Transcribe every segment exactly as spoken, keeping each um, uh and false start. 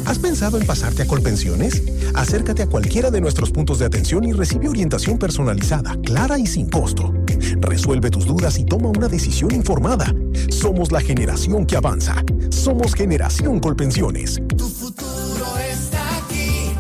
¿Has pensado en pasarte a Colpensiones? Acércate a cualquiera de nuestros puntos de atención y recibe orientación personalizada, clara y sin costo. Resuelve tus dudas y toma una decisión informada. Somos la generación que avanza. Somos Generación Colpensiones. Tu futuro está aquí.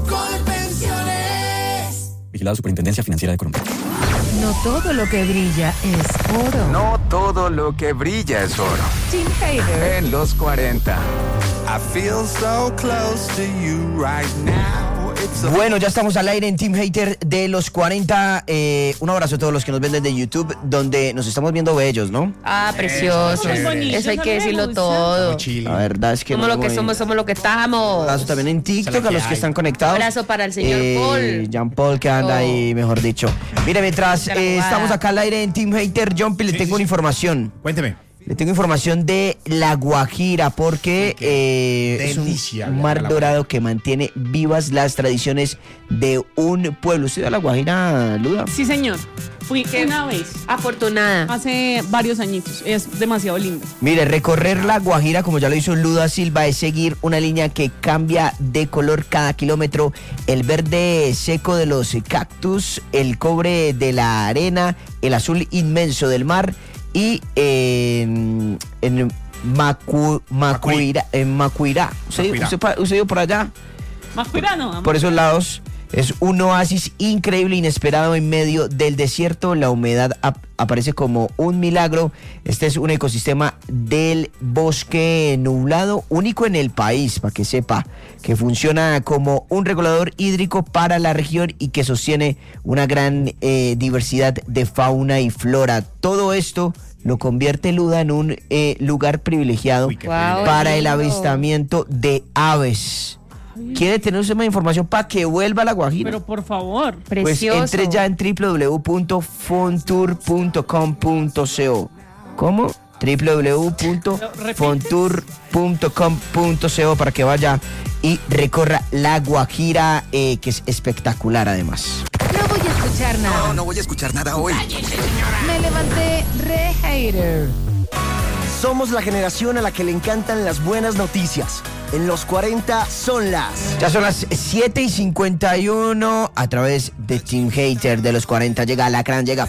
Colpensiones. Vigilado Superintendencia Financiera de Colombia. No todo lo que brilla es oro. No todo lo que brilla es oro. Tim Hater. En los cuarenta. I feel so close to you right now. It's a... Bueno, ya estamos al aire en Team Hater de los cuarenta. Eh, un abrazo a todos los que nos ven desde YouTube, donde nos estamos viendo bellos, ¿no? Ah, precioso. Muy bonito, Eso hay eso que me decirlo gusta. todo. La verdad es que Somos no lo que muy- somos, somos lo que estamos. Abrazo también en TikTok a los que están conectados. Abrazo para el señor Paul. Jean Paul, que anda Oh. ahí, mejor dicho. Mire, mientras De la eh, jugada. estamos acá al aire en Team Hater, John P, le tengo una información. Cuénteme. Le tengo información de La Guajira, porque eh, es Delicia, un mar la dorado que mantiene vivas las tradiciones de un pueblo. ¿Usted va a La Guajira, Luda? Sí, señor. Fui Qué una vez, Afortunada. hace varios añitos. Es demasiado lindo. Mire, recorrer La Guajira, como ya lo hizo Luda Silva, es seguir una línea que cambia de color cada kilómetro. El verde seco de los cactus, el cobre de la arena, el azul inmenso del mar y eh, en, en Macu, Macuira, en Macuirá. ¿Usted, Macuirá. usted, pa- usted ido por allá? Más curano. Por esos lados. Es un oasis increíble, inesperado en medio del desierto. La humedad ap- aparece como un milagro. Este es un ecosistema del bosque nublado, único en el país, para que sepa, que funciona como un regulador hídrico para la región y que sostiene una gran eh, diversidad de fauna y flora. Todo esto lo convierte, Luda, en un eh, lugar privilegiado Uy, qué Guau, para el lindo. avistamiento de aves. ¿Quiere tener usted más información para que vuelva a La Guajira? Pero por favor. Pues Precioso. entre ya en w w w punto fontour punto com punto co. ¿Cómo? w w w punto fontour punto com punto co para que vaya y recorra La Guajira, eh, que es espectacular además. No voy a escuchar nada. No, no voy a escuchar nada hoy. Me levanté re hater. Somos la generación a la que le encantan las buenas noticias. En los cuarenta son las... Ya son las siete y cincuenta y uno a través de Team Hater de los cuarenta. Llega Lacran, llega